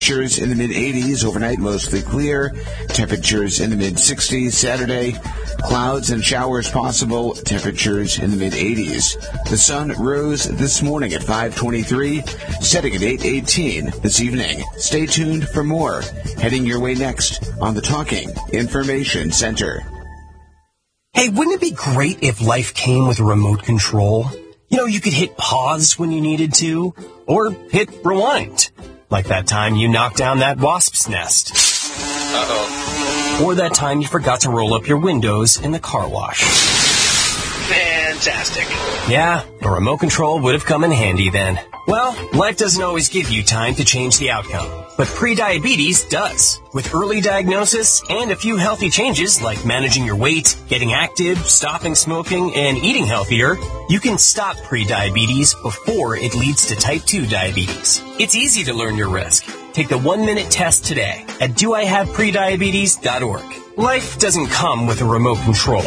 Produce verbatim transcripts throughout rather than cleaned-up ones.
Temperatures in the mid-eighties, overnight mostly clear. Temperatures in the mid-sixties. Saturday, clouds and showers possible. Temperatures in the mid-eighties. The sun rose this morning at five twenty-three, setting at eight eighteen this evening. Stay tuned for more. Heading your way next on the Talking Information Center. Hey, wouldn't it be great if life came with a remote control? You know, you could hit pause when you needed to, or hit rewind. Like that time you knocked down that wasp's nest. Uh-oh. Or that time you forgot to roll up your windows in the car wash. Fantastic. Yeah, a remote control would have come in handy then. Well, life doesn't always give you time to change the outcome, but prediabetes does. With early diagnosis and a few healthy changes like managing your weight, getting active, stopping smoking, and eating healthier, you can stop prediabetes before it leads to type two diabetes. It's easy to learn your risk. Take the one-minute test today at do I have prediabetes dot org. Life doesn't come with a remote control.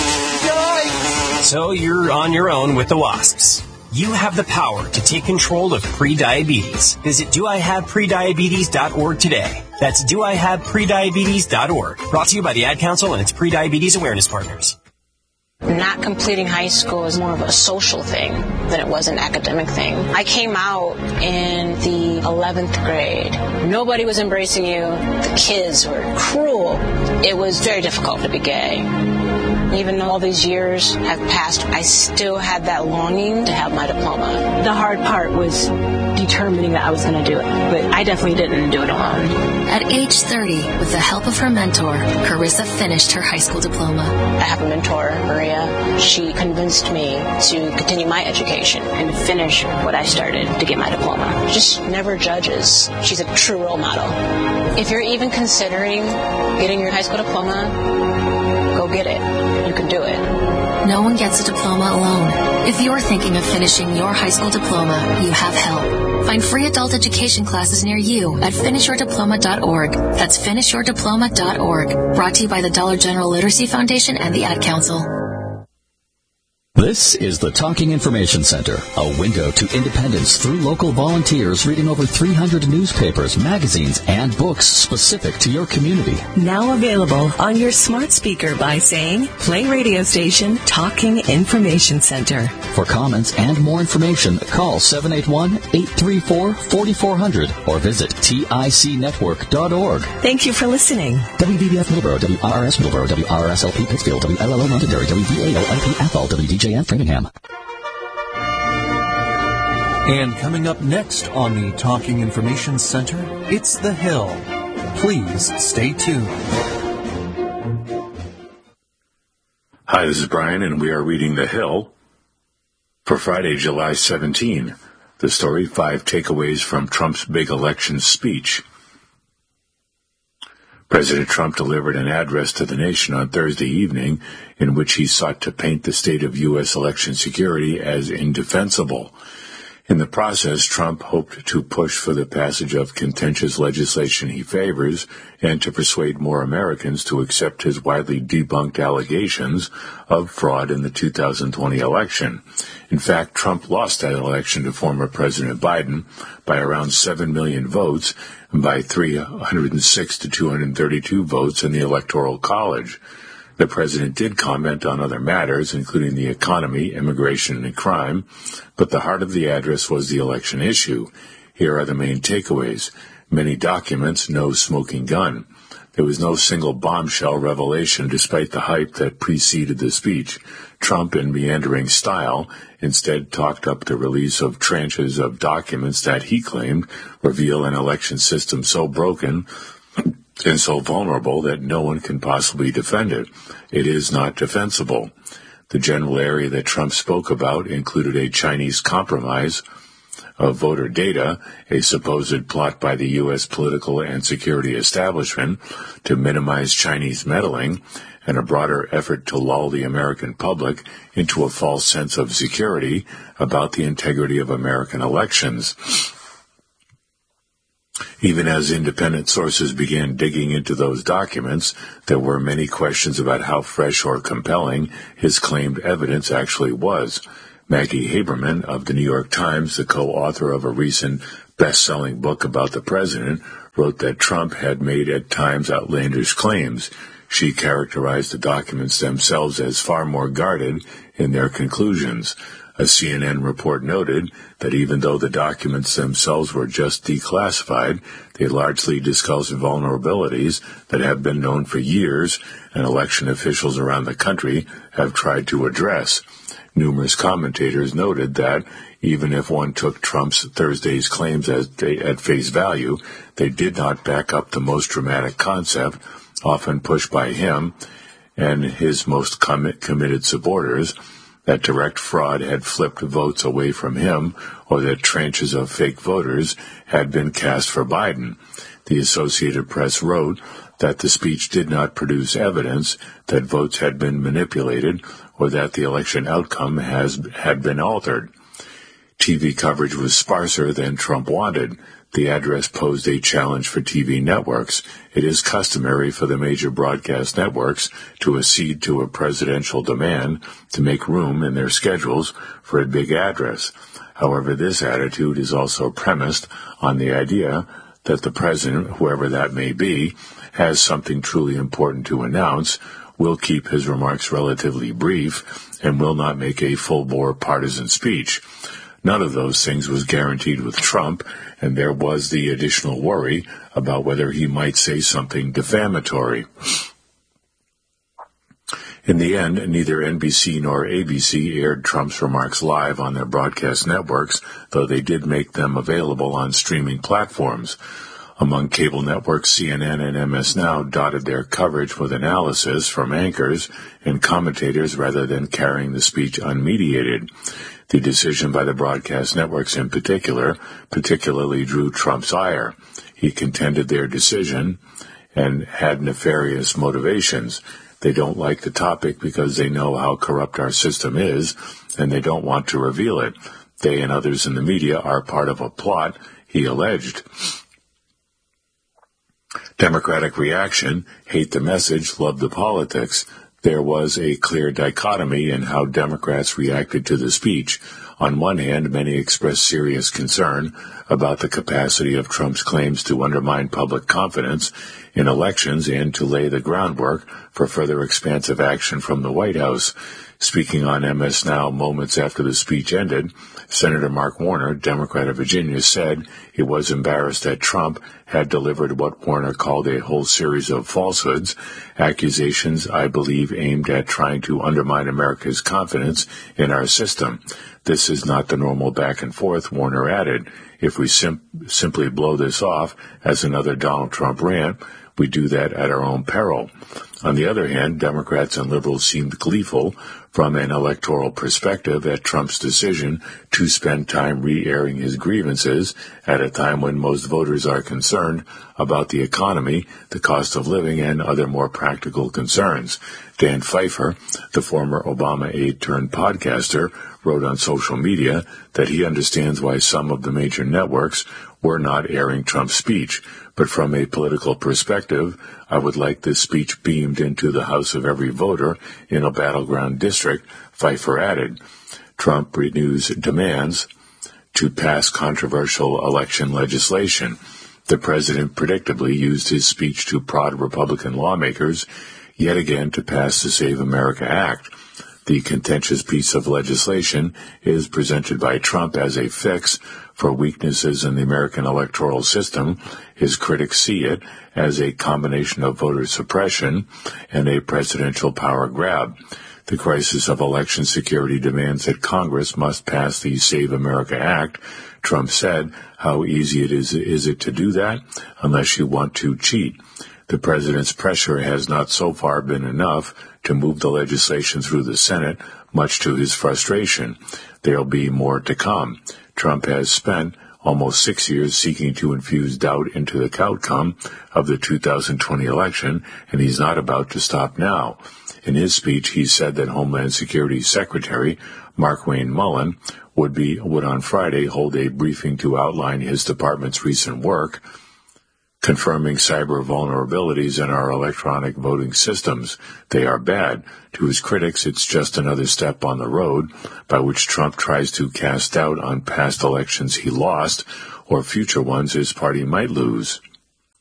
So you're on your own with the wasps. You have the power to take control of prediabetes. Visit do I have prediabetes dot org today. That's do I have prediabetes dot org. Brought to you by the Ad Council and its Prediabetes Awareness Partners. Not completing high school is more of a social thing than it was an academic thing. I came out in the eleventh grade. Nobody was embracing you. The kids were cruel. It was very difficult to be gay. Even though all these years have passed, I still had that longing to have my diploma. The hard part was determining that I was going to do it, but I definitely didn't do it alone. At age thirty, with the help of her mentor, Carissa finished her high school diploma. I have a mentor, Maria. She convinced me to continue my education and finish what I started to get my diploma. Just never judges. She's a true role model. If you're even considering getting your high school diploma, go get it. You can do it. No one gets a diploma alone. If you're thinking of finishing your high school diploma, you have help. Find free adult education classes near you at finish your diploma dot org. That's finish your diploma dot org. Brought to you by the Dollar General Literacy Foundation and the Ad Council. This is the Talking Information Center, a window to independence through local volunteers reading over three hundred newspapers, magazines, and books specific to your community. Now available on your smart speaker by saying, play radio station Talking Information Center. For comments and more information, call seven eight one, eight three four, four four zero zero or visit tic network dot org. Thank you for listening. W B B F Middleborough, W R R S Middleborough, W R R S L P Pittsfield, W L L O Londonderry, W V A L L P Athol, W D J N Framingham. And coming up next on the Talking Information Center, it's The Hill. Please stay tuned. Hi, this is Brian, and we are reading The Hill for Friday, July seventeenth. The story, Five Takeaways from Trump's Big Election Speech. President Trump delivered an address to the nation on Thursday evening in which he sought to paint the state of U S election security as indefensible. In the process, Trump hoped to push for the passage of contentious legislation he favors and to persuade more Americans to accept his widely debunked allegations of fraud in the two thousand twenty election. In fact, Trump lost that election to former President Biden by around seven million votes and by three hundred six to two hundred thirty-two votes in the Electoral College. The president did comment on other matters, including the economy, immigration, and crime, but the heart of the address was the election issue. Here are the main takeaways. Many documents, no smoking gun. There was no single bombshell revelation despite the hype that preceded the speech. Trump, in meandering style, instead talked up the release of tranches of documents that he claimed reveal an election system so broken and so vulnerable that no one can possibly defend it. It is not defensible. The general area that Trump spoke about included a Chinese compromise of voter data, a supposed plot by the U S political and security establishment to minimize Chinese meddling, and a broader effort to lull the American public into a false sense of security about the integrity of American elections. Even as independent sources began digging into those documents, there were many questions about how fresh or compelling his claimed evidence actually was. Maggie Haberman of the New York Times, the co-author of a recent best-selling book about the president, wrote that Trump had made at times outlandish claims. She characterized the documents themselves as far more guarded in their conclusions. A C N N report noted that even though the documents themselves were just declassified, they largely discussed vulnerabilities that have been known for years and election officials around the country have tried to address. Numerous commentators noted that even if one took Trump's Thursday's claims as they, at face value, they did not back up the most dramatic concept, often pushed by him and his most com- committed supporters, that direct fraud had flipped votes away from him or that tranches of fake voters had been cast for Biden. The Associated Press wrote that the speech did not produce evidence that votes had been manipulated or that the election outcome has had been altered. T V coverage was sparser than Trump wanted. The address posed a challenge for T V networks. It is customary for the major broadcast networks to accede to a presidential demand to make room in their schedules for a big address. However, this attitude is also premised on the idea that the president, whoever that may be, has something truly important to announce, will keep his remarks relatively brief, and will not make a full-bore partisan speech. None of those things was guaranteed with Trump, and there was the additional worry about whether he might say something defamatory. In the end, neither N B C nor A B C aired Trump's remarks live on their broadcast networks, though they did make them available on streaming platforms. Among cable networks, C N N and M S Now dotted their coverage with analysis from anchors and commentators rather than carrying the speech unmediated. The decision by the broadcast networks in particular particularly drew Trump's ire. He contended their decision and had nefarious motivations. They don't like the topic because they know how corrupt our system is, and they don't want to reveal it. They and others in the media are part of a plot, he alleged. Democratic reaction: hate the message, love the politics. There was a clear dichotomy in how Democrats reacted to the speech. On one hand, many expressed serious concern about the capacity of Trump's claims to undermine public confidence in elections and to lay the groundwork for further expansive action from the White House. Speaking on M S Now moments after the speech ended, Senator Mark Warner, Democrat of Virginia, said he was embarrassed that Trump had delivered what Warner called a whole series of falsehoods, accusations, I believe, aimed at trying to undermine America's confidence in our system. This is not the normal back and forth, Warner added. If we sim- simply blow this off as another Donald Trump rant, we do that at our own peril. On the other hand, Democrats and liberals seemed gleeful from an electoral perspective at Trump's decision to spend time re-airing his grievances at a time when most voters are concerned about the economy, the cost of living, and other more practical concerns. Dan Pfeiffer, the former Obama aide turned podcaster, wrote on social media that he understands why some of the major networks were not airing Trump's speech, but from a political perspective, I would like this speech beamed into the house of every voter in a battleground district, Pfeiffer added. Trump renews demands to pass controversial election legislation. The president predictably used his speech to prod Republican lawmakers yet again to pass the Save America Act. The contentious piece of legislation is presented by Trump as a fix for weaknesses in the American electoral system. His critics see it as a combination of voter suppression and a presidential power grab. The crisis of election security demands that Congress must pass the Save America Act. Trump said, how easy it is, is it to do that unless you want to cheat? The president's pressure has not so far been enough to move the legislation through the Senate, much to his frustration. There'll be more to come. Trump has spent almost six years seeking to infuse doubt into the outcome of the two thousand twenty election, and he's not about to stop now. In his speech, he said that Homeland Security Secretary Markwayne Mullin would be would on Friday hold a briefing to outline his department's recent work, confirming cyber vulnerabilities in our electronic voting systems. They are bad. To his critics, it's just another step on the road by which Trump tries to cast doubt on past elections he lost or future ones his party might lose.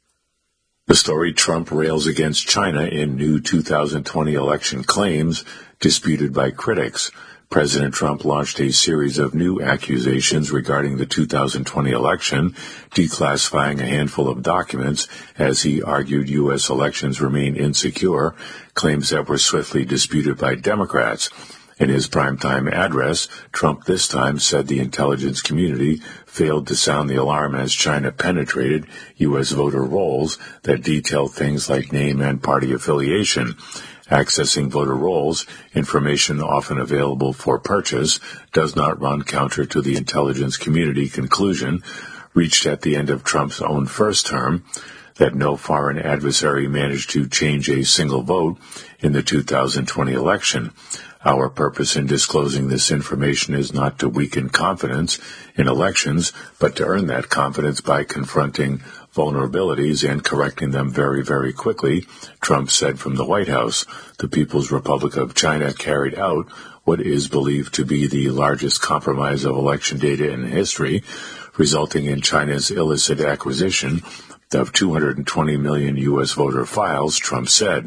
The story: Trump rails against China in new two thousand twenty election claims, disputed by critics. President Trump launched a series of new accusations regarding the two thousand twenty election, declassifying a handful of documents as he argued U S elections remain insecure, claims that were swiftly disputed by Democrats. In his primetime address, Trump this time said the intelligence community failed to sound the alarm as China penetrated U S voter rolls that detail things like name and party affiliation. Accessing voter rolls, information often available for purchase, does not run counter to the intelligence community conclusion reached at the end of Trump's own first term, that no foreign adversary managed to change a single vote in the two thousand twenty election. Our purpose in disclosing this information is not to weaken confidence in elections, but to earn that confidence by confronting vulnerabilities and correcting them very, very quickly, Trump said from the White House. The People's Republic of China carried out what is believed to be the largest compromise of election data in history, resulting in China's illicit acquisition of two hundred twenty million U S voter files, Trump said.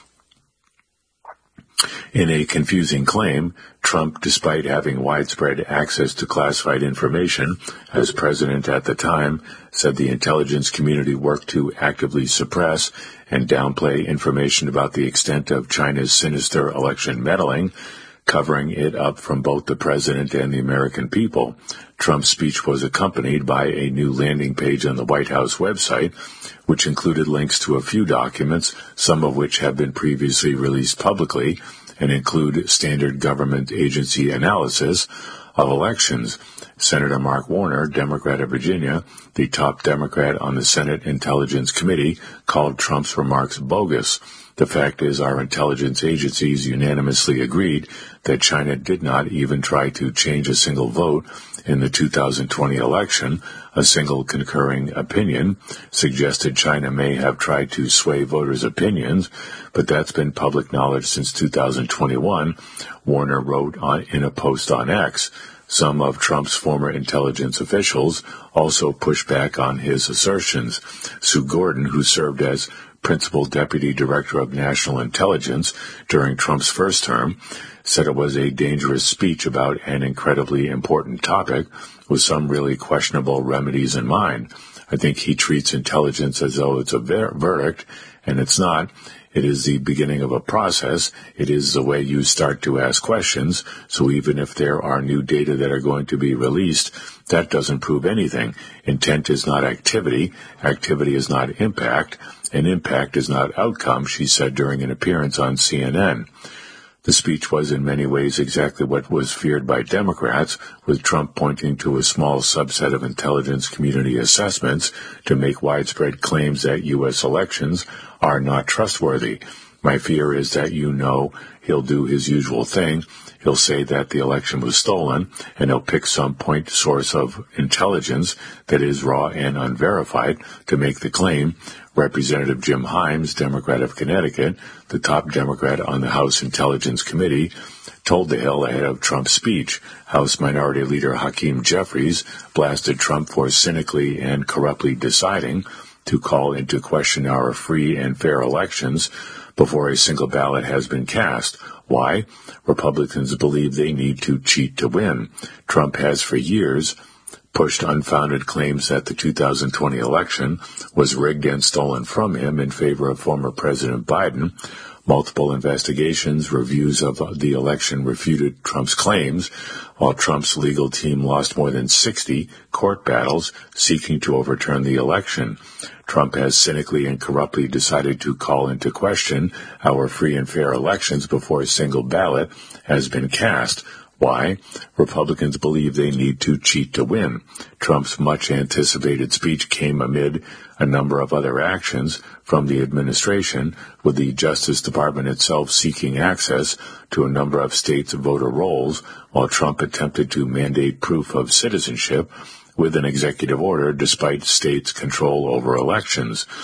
In a confusing claim, Trump, despite having widespread access to classified information, as president at the time, said the intelligence community worked to actively suppress and downplay information about the extent of China's sinister election meddling, covering it up from both the president and the American people. Trump's speech was accompanied by a new landing page on the White House website, which included links to a few documents, some of which have been previously released publicly, and include standard government agency analysis of elections. Senator Mark Warner, Democrat of Virginia, the top Democrat on the Senate Intelligence Committee, called Trump's remarks bogus. The fact is, our intelligence agencies unanimously agreed that China did not even try to change a single vote in the two thousand twenty election. A single concurring opinion suggested China may have tried to sway voters' opinions, but that's been public knowledge since two thousand twenty-one, Warner wrote on, in a post on X. Some of Trump's former intelligence officials also pushed back on his assertions. Sue Gordon, who served as Principal Deputy Director of National Intelligence during Trump's first term, said it was a dangerous speech about an incredibly important topic with some really questionable remedies in mind. I think he treats intelligence as though it's a ver- verdict, and it's not. It is the beginning of a process. It is the way you start to ask questions. So even if there are new data that are going to be released, that doesn't prove anything. Intent is not activity. Activity is not impact. And impact is not outcome, she said during an appearance on C N N. The speech was in many ways exactly what was feared by Democrats, with Trump pointing to a small subset of intelligence community assessments to make widespread claims that U S elections are not trustworthy. My fear is that, you know, he'll do his usual thing. He'll say that the election was stolen, and he'll pick some point source of intelligence that is raw and unverified to make the claim. Representative Jim Himes, Democrat of Connecticut, the top Democrat on the House Intelligence Committee, told the Hill ahead of Trump's speech. House Minority Leader Hakeem Jeffries blasted Trump for cynically and corruptly deciding to call into question our free and fair elections before a single ballot has been cast. Why? Republicans believe they need to cheat to win. Trump has for years pushed unfounded claims that the two thousand twenty election was rigged and stolen from him in favor of former President Biden. Multiple investigations, reviews of the election refuted Trump's claims, while Trump's legal team lost more than sixty court battles seeking to overturn the election. Trump has cynically and corruptly decided to call into question our free and fair elections before a single ballot has been cast. Why? Republicans believe they need to cheat to win. Trump's much-anticipated speech came amid a number of other actions from the administration, with the Justice Department itself seeking access to a number of states' voter rolls, while Trump attempted to mandate proof of citizenship with an executive order despite states' control over elections.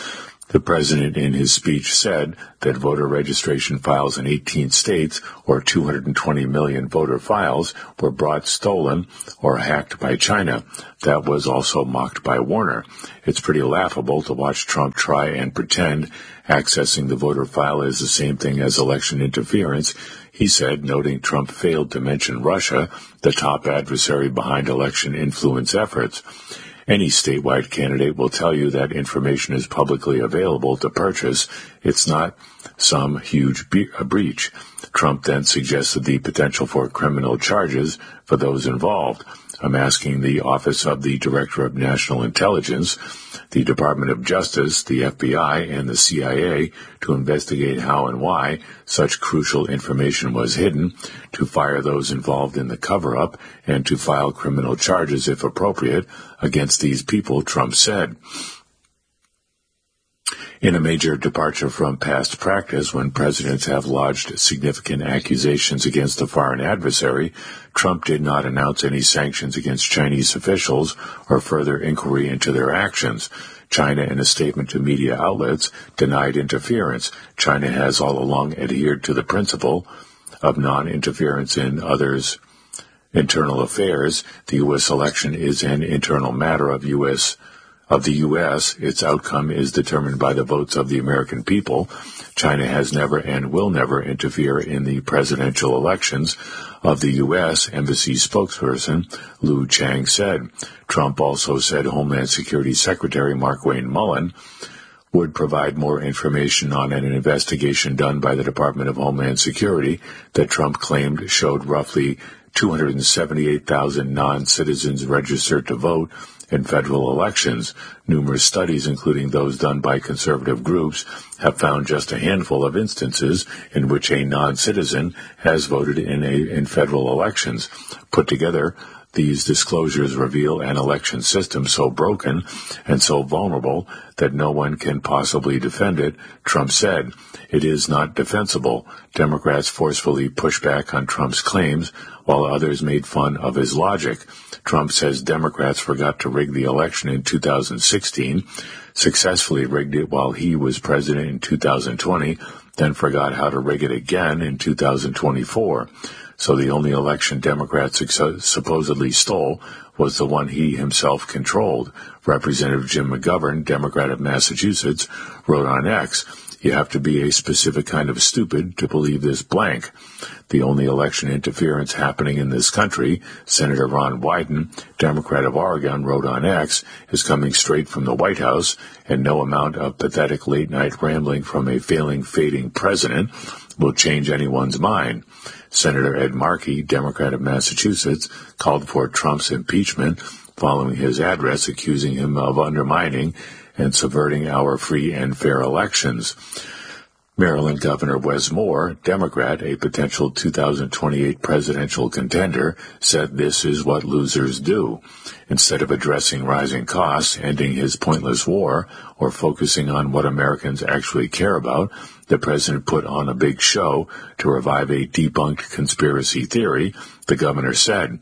The president in his speech said that voter registration files in eighteen states, or two hundred twenty million voter files, were brought stolen or hacked by China. That was also mocked by Warner. It's pretty laughable to watch Trump try and pretend accessing the voter file is the same thing as election interference, he said, noting Trump failed to mention Russia, the top adversary behind election influence efforts. Any statewide candidate will tell you that information is publicly available to purchase. It's not some huge be- a breach. Trump then suggested the potential for criminal charges for those involved. I'm asking the Office of the Director of National Intelligence, the Department of Justice, the F B I, and the C I A to investigate how and why such crucial information was hidden, to fire those involved in the cover-up, and to file criminal charges, if appropriate, against these people, Trump said. In a major departure from past practice, when presidents have lodged significant accusations against a foreign adversary, Trump did not announce any sanctions against Chinese officials or further inquiry into their actions. China, in a statement to media outlets, denied interference. China has all along adhered to the principle of non-interference in others' internal affairs. The U S election is an internal matter of U S of the U S. Its outcome is determined by the votes of the American people. China has never and will never interfere in the presidential elections of the U S, Embassy spokesperson Lu Chang said. Trump also said Homeland Security Secretary Markwayne Mullin would provide more information on an investigation done by the Department of Homeland Security that Trump claimed showed roughly two hundred seventy-eight thousand non-citizens registered to vote in federal elections. Numerous studies, including those done by conservative groups, have found just a handful of instances in which a non-citizen has voted in a in federal elections. Put together, these disclosures reveal an election system so broken and so vulnerable that no one can possibly defend it, Trump said. It is not defensible. Democrats forcefully pushed back on Trump's claims, while others made fun of his logic. Trump says Democrats forgot to rig the election in two thousand sixteen, successfully rigged it while he was president in two thousand twenty, then forgot how to rig it again in two thousand twenty-four. So the only election Democrats supposedly stole was the one he himself controlled. Representative Jim McGovern, Democrat of Massachusetts, wrote on X, "You have to be a specific kind of stupid to believe this blank." The only election interference happening in this country, Senator Ron Wyden, Democrat of Oregon, wrote on X, is coming straight from the White House, and no amount of pathetic late-night rambling from a failing, fading president will change anyone's mind. Senator Ed Markey, Democrat of Massachusetts, called for Trump's impeachment following his address accusing him of undermining and subverting our free and fair elections. Maryland Governor Wes Moore, Democrat, a potential two thousand twenty-eight presidential contender, said this is what losers do. Instead of addressing rising costs, ending his pointless war, or focusing on what Americans actually care about, the president put on a big show to revive a debunked conspiracy theory, the governor said.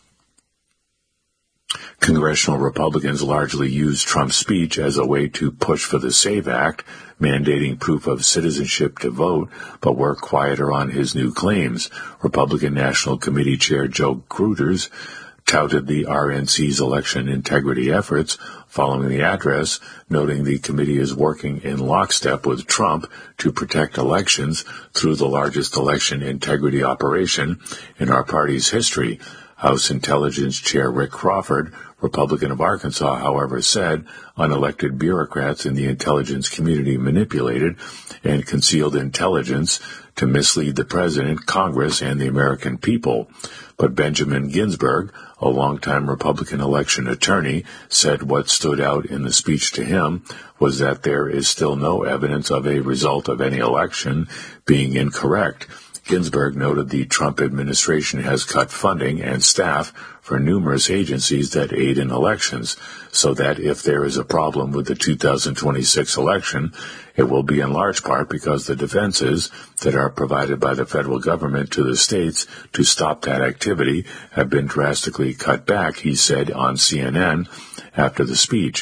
Congressional Republicans largely used Trump's speech as a way to push for the SAVE Act, mandating proof of citizenship to vote, but were quieter on his new claims. Republican National Committee Chair Joe Gruters touted the R N C's election integrity efforts following the address, noting the committee is working in lockstep with Trump to protect elections through the largest election integrity operation in our party's history. House Intelligence Chair Rick Crawford, Republican of Arkansas, however, said unelected bureaucrats in the intelligence community manipulated and concealed intelligence to mislead the president, Congress, and the American people. But Benjamin Ginsburg, a longtime Republican election attorney, said what stood out in the speech to him was that there is still no evidence of a result of any election being incorrect. Ginsburg noted the Trump administration has cut funding and staff for numerous agencies that aid in elections, so that if there is a problem with the two thousand twenty-six election, it will be in large part because the defenses that are provided by the federal government to the states to stop that activity have been drastically cut back, he said on C N N after the speech.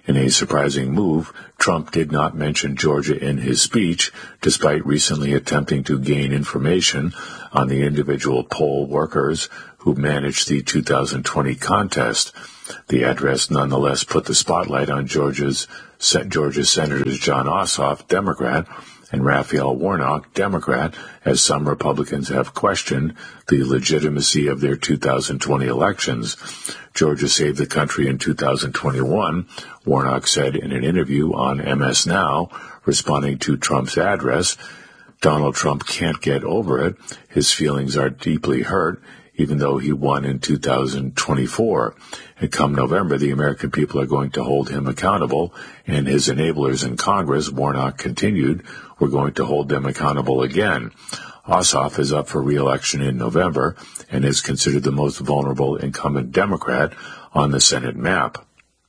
In a surprising move, Trump did not mention Georgia in his speech, despite recently attempting to gain information on the individual poll workers who managed the two thousand twenty contest. The address nonetheless put the spotlight on Georgia's Georgia Senators Jon Ossoff, Democrat, and Raphael Warnock, Democrat, as some Republicans have questioned the legitimacy of their two thousand twenty elections. Georgia saved the country in two thousand twenty-one, Warnock said in an interview on M S Now, responding to Trump's address. Donald Trump can't get over it. His feelings are deeply hurt, even though he won in two thousand twenty-four. And come November, the American people are going to hold him accountable, and his enablers in Congress, Warnock continued, we're going to hold them accountable again. Ossoff is up for re-election in November and is considered the most vulnerable incumbent Democrat on the Senate map.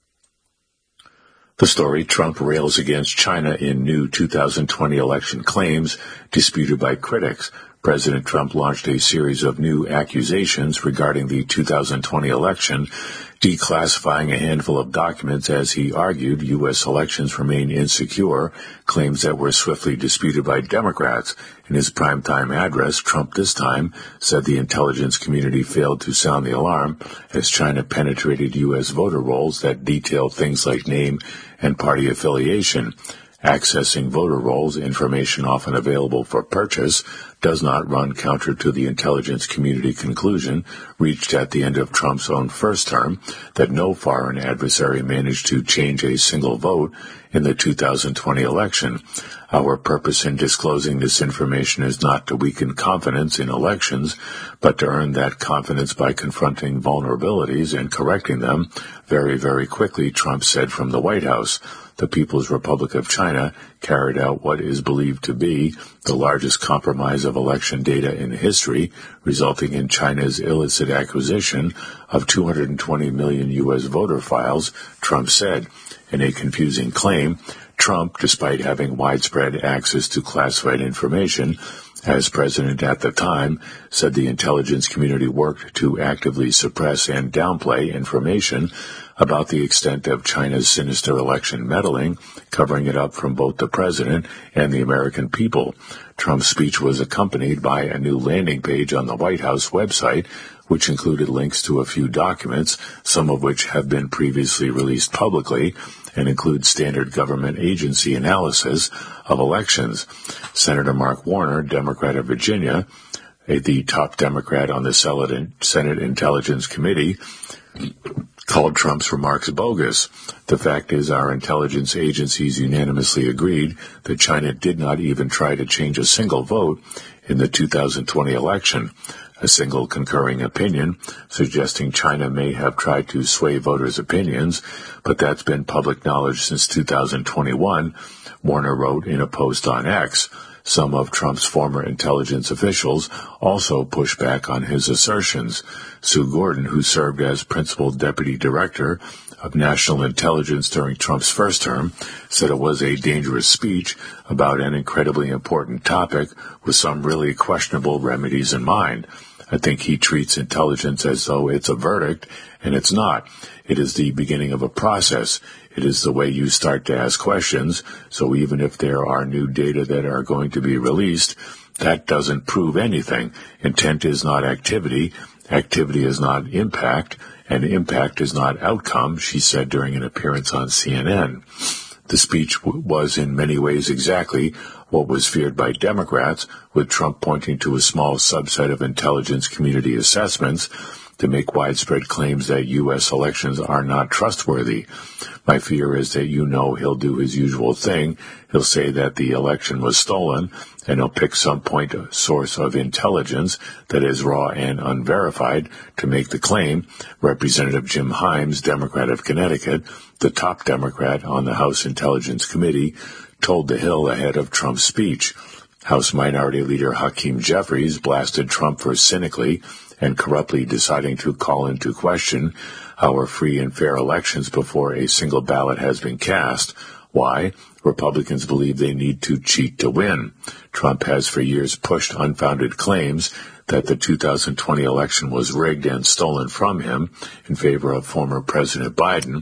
The story, Trump rails against China in new two thousand twenty election claims disputed by critics. President Trump launched a series of new accusations regarding the two thousand twenty election, declassifying a handful of documents as he argued U S elections remain insecure, claims that were swiftly disputed by Democrats. In his primetime address, Trump this time said the intelligence community failed to sound the alarm as China penetrated U S voter rolls that detailed things like name and party affiliation. Accessing voter rolls, information often available for purchase, does not run counter to the intelligence community conclusion reached at the end of Trump's own first term that no foreign adversary managed to change a single vote in the two thousand twenty election. Our purpose in disclosing this information is not to weaken confidence in elections, but to earn that confidence by confronting vulnerabilities and correcting them very, very quickly, Trump said from the White House. The People's Republic of China carried out what is believed to be the largest compromise of election data in history, resulting in China's illicit acquisition of two hundred twenty million U S voter files, Trump said. In a confusing claim, Trump, despite having widespread access to classified information, as president at the time, said the intelligence community worked to actively suppress and downplay information about the extent of China's sinister election meddling, covering it up from both the president and the American people. Trump's speech was accompanied by a new landing page on the White House website, which included links to a few documents, some of which have been previously released publicly, and include standard government agency analysis of elections. Senator Mark Warner, Democrat of Virginia, the top Democrat on the Senate Intelligence Committee, called Trump's remarks bogus. The fact is our intelligence agencies unanimously agreed that China did not even try to change a single vote in the two thousand twenty election. A single concurring opinion suggesting China may have tried to sway voters' opinions, but that's been public knowledge since two thousand twenty-one, Warner wrote in a post on X. Some of Trump's former intelligence officials also pushed back on his assertions. Sue Gordon, who served as principal deputy director of national intelligence during Trump's first term, said it was a dangerous speech about an incredibly important topic with some really questionable remedies in mind. I think he treats intelligence as though it's a verdict, and it's not. It is the beginning of a process. It is the way you start to ask questions, so even if there are new data that are going to be released, that doesn't prove anything. Intent is not activity, activity is not impact, and impact is not outcome, she said during an appearance on C N N. The speech w- was in many ways exactly what was feared by Democrats, with Trump pointing to a small subset of intelligence community assessments to make widespread claims that U S elections are not trustworthy. My fear is that you know he'll do his usual thing. He'll say that the election was stolen, and he'll pick some point source of intelligence that is raw and unverified to make the claim. Representative Jim Himes, Democrat of Connecticut, the top Democrat on the House Intelligence Committee, told The Hill ahead of Trump's speech. House Minority Leader Hakeem Jeffries blasted Trump for cynically and corruptly deciding to call into question our free and fair elections before a single ballot has been cast. Why? Republicans believe they need to cheat to win. Trump has for years pushed unfounded claims that the two thousand twenty election was rigged and stolen from him in favor of former President Biden,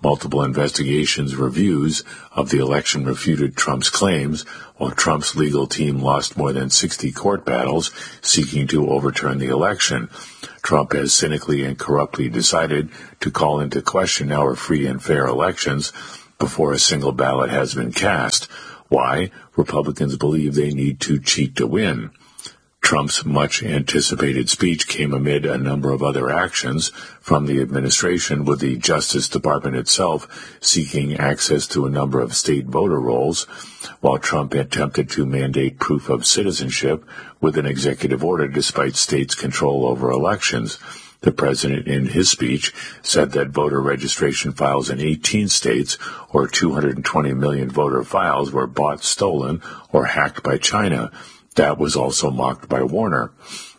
Multiple investigations reviews of the election refuted Trump's claims, while Trump's legal team lost more than sixty court battles seeking to overturn the election. Trump has cynically and corruptly decided to call into question our free and fair elections before a single ballot has been cast. Why? Republicans believe they need to cheat to win. Trump's much-anticipated speech came amid a number of other actions from the administration, with the Justice Department itself seeking access to a number of state voter rolls, while Trump attempted to mandate proof of citizenship with an executive order despite states' control over elections. The president, in his speech, said that voter registration files in eighteen states, or two hundred twenty million voter files, were bought, stolen, or hacked by China. That was also mocked by Warner.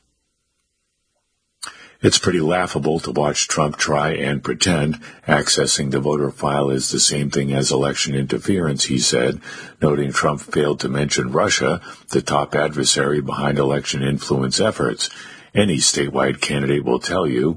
It's pretty laughable to watch Trump try and pretend accessing the voter file is the same thing as election interference, he said, noting Trump failed to mention Russia, the top adversary behind election influence efforts. Any statewide candidate will tell you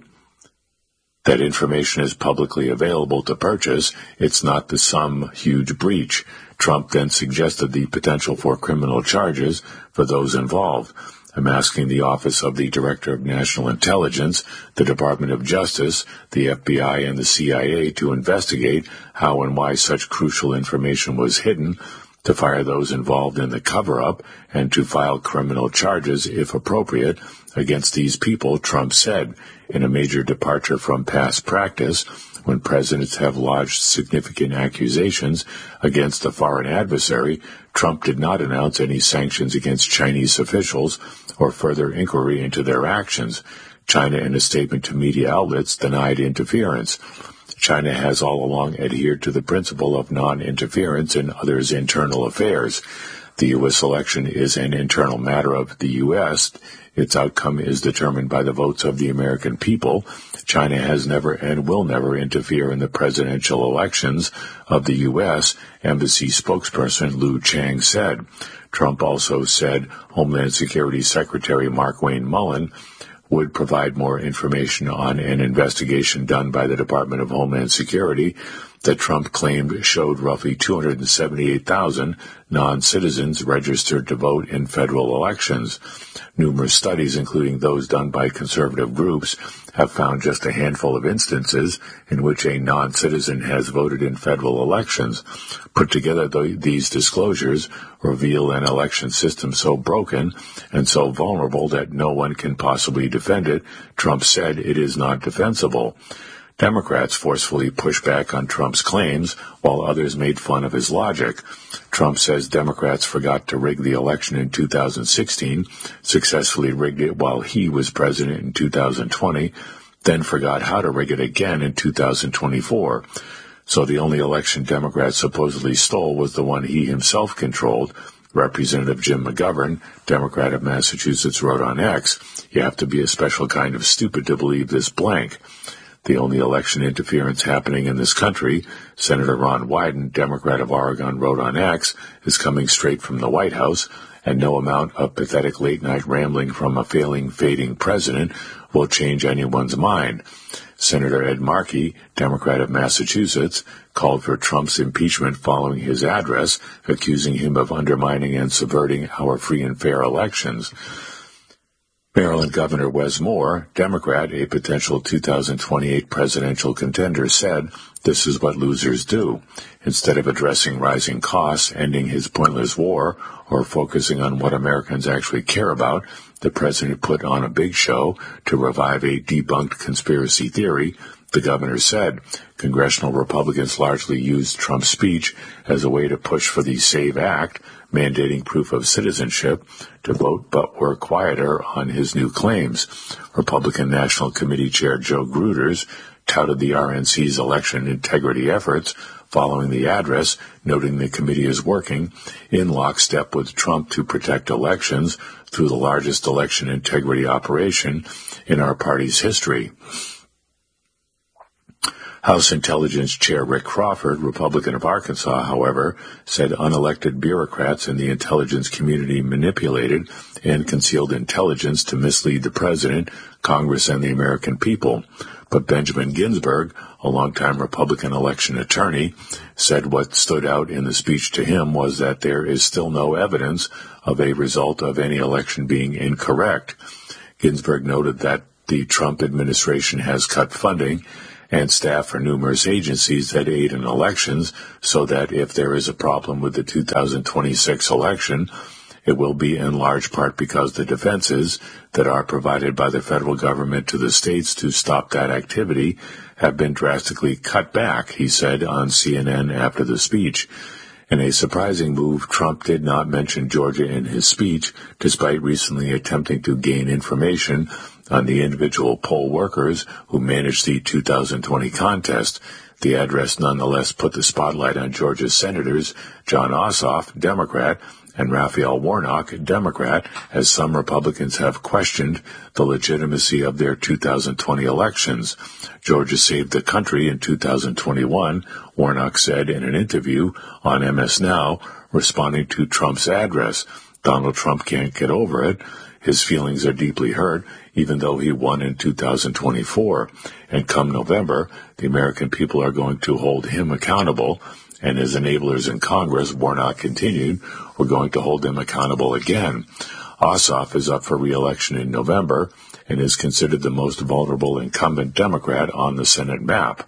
that information is publicly available to purchase. It's not the some huge breach. Trump then suggested the potential for criminal charges for those involved. I'm asking the Office of the Director of National Intelligence, the Department of Justice, the F B I, and the C I A to investigate how and why such crucial information was hidden, to fire those involved in the cover-up, and to file criminal charges, if appropriate, against these people, Trump said, in a major departure from past practice. When presidents have lodged significant accusations against a foreign adversary, Trump did not announce any sanctions against Chinese officials or further inquiry into their actions. China, in a statement to media outlets, denied interference. China has all along adhered to the principle of non-interference in others' internal affairs. The U S election is an internal matter of the U S Its outcome is determined by the votes of the American people. China has never and will never interfere in the presidential elections of the U S, Embassy spokesperson Lu Chang said. Trump also said Homeland Security Secretary Markwayne Mullin would provide more information on an investigation done by the Department of Homeland Security that Trump claimed showed roughly two hundred seventy-eight thousand non-citizens registered to vote in federal elections. Numerous studies, including those done by conservative groups, have found just a handful of instances in which a non-citizen has voted in federal elections. Put together, these disclosures reveal an election system so broken and so vulnerable that no one can possibly defend it. Trump said it is not defensible. Democrats forcefully pushed back on Trump's claims, while others made fun of his logic. Trump says Democrats forgot to rig the election in two thousand sixteen, successfully rigged it while he was president in two thousand twenty, then forgot how to rig it again in two thousand twenty-four. So the only election Democrats supposedly stole was the one he himself controlled. Representative Jim McGovern, Democrat of Massachusetts, wrote on X, "You have to be a special kind of stupid to believe this blank." The only election interference happening in this country, Senator Ron Wyden, Democrat of Oregon, wrote on X, is coming straight from the White House, and no amount of pathetic late-night rambling from a failing, fading president will change anyone's mind. Senator Ed Markey, Democrat of Massachusetts, called for Trump's impeachment following his address, accusing him of undermining and subverting our free and fair elections. Maryland Governor Wes Moore, Democrat, a potential two thousand twenty-eight presidential contender, said, "This is what losers do." Instead of addressing rising costs, ending his pointless war, or focusing on what Americans actually care about, the president put on a big show to revive a debunked conspiracy theory. The governor said congressional Republicans largely used Trump's speech as a way to push for the SAVE Act, mandating proof of citizenship, to vote but were quieter on his new claims. Republican National Committee Chair Joe Gruters touted the R N C's election integrity efforts following the address, noting the committee is working in lockstep with Trump to protect elections through the largest election integrity operation in our party's history. House Intelligence Chair Rick Crawford, Republican of Arkansas, however, said unelected bureaucrats in the intelligence community manipulated and concealed intelligence to mislead the president, Congress, and the American people. But Benjamin Ginsburg, a longtime Republican election attorney, said what stood out in the speech to him was that there is still no evidence of a result of any election being incorrect. Ginsburg noted that the Trump administration has cut funding and staff for numerous agencies that aid in elections, so that if there is a problem with the two thousand twenty-six election, it will be in large part because the defenses that are provided by the federal government to the states to stop that activity have been drastically cut back, he said on C N N after the speech. In a surprising move, Trump did not mention Georgia in his speech, despite recently attempting to gain information on the individual poll workers who managed the two thousand twenty contest. The address nonetheless put the spotlight on Georgia's senators John Ossoff, Democrat, and Raphael Warnock, Democrat, as some Republicans have questioned the legitimacy of their two thousand twenty elections. Georgia saved the country in two thousand twenty-one, Warnock said in an interview on M S Now, responding to Trump's address. Donald Trump can't get over it. His feelings are deeply hurt, even though he won in two thousand twenty-four. And come November, the American people are going to hold him accountable. And his enablers in Congress, Warnock continued, we're going to hold them accountable again. Ossoff is up for re-election in November and is considered the most vulnerable incumbent Democrat on the Senate map.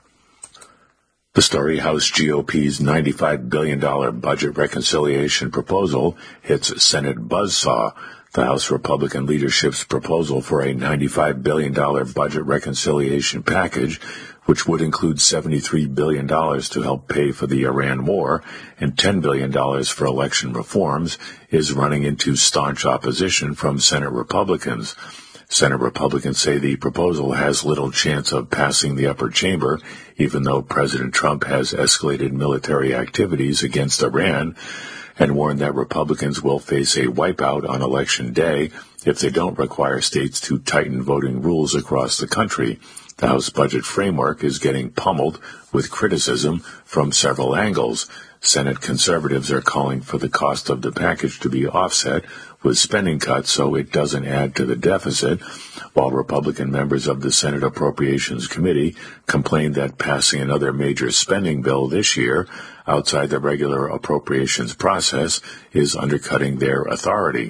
The story, House G O P's ninety-five billion dollars budget reconciliation proposal hits Senate buzzsaw. The House Republican leadership's proposal for a ninety-five billion dollars budget reconciliation package, which would include seventy-three billion dollars to help pay for the Iran war and ten billion dollars for election reforms, is running into staunch opposition from Senate Republicans. Senate Republicans say the proposal has little chance of passing the upper chamber, even though President Trump has escalated military activities against Iran and warned that Republicans will face a wipeout on Election Day if they don't require states to tighten voting rules across the country. The House budget framework is getting pummeled with criticism from several angles. Senate conservatives are calling for the cost of the package to be offset with spending cuts so it doesn't add to the deficit, while Republican members of the Senate Appropriations Committee complained that passing another major spending bill this year outside the regular appropriations process is undercutting their authority.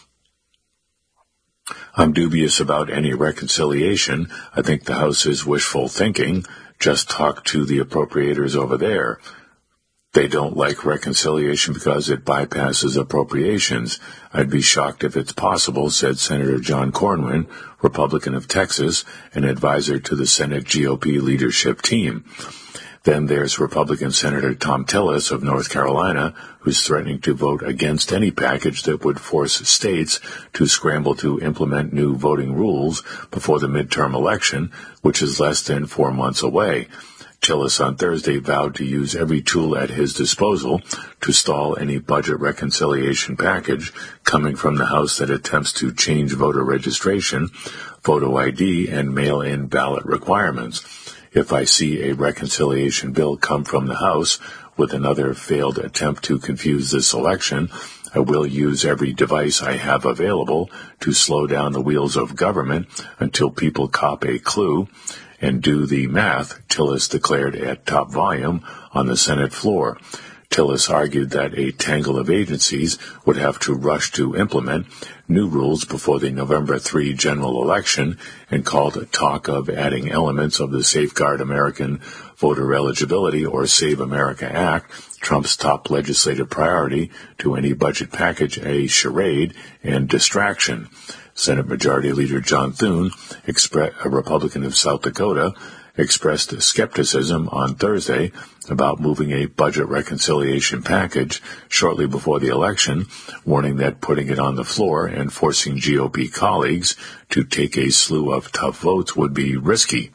I'm dubious about any reconciliation. I think the House is wishful thinking. Just talk to the appropriators over there. They don't like reconciliation because it bypasses appropriations. I'd be shocked if it's possible, said Senator John Cornyn, Republican of Texas, an advisor to the Senate G O P leadership team. Then there's Republican Senator Thom Tillis of North Carolina, who's threatening to vote against any package that would force states to scramble to implement new voting rules before the midterm election, which is less than four months away. Tillis on Thursday vowed to use every tool at his disposal to stall any budget reconciliation package coming from the House that attempts to change voter registration, photo I D, and mail-in ballot requirements. If I see a reconciliation bill come from the House with another failed attempt to confuse this election, I will use every device I have available to slow down the wheels of government until people cop a clue and do the math, Tillis declared at top volume on the Senate floor. Tillis argued that a tangle of agencies would have to rush to implement new rules before the November third general election and called talk of adding elements of the Safeguard American Voter Eligibility or Save America Act, Trump's top legislative priority, to any budget package a charade and distraction. Senate Majority Leader John Thune, a Republican of South Dakota, expressed skepticism on Thursday about moving a budget reconciliation package shortly before the election, warning that putting it on the floor and forcing G O P colleagues to take a slew of tough votes would be risky.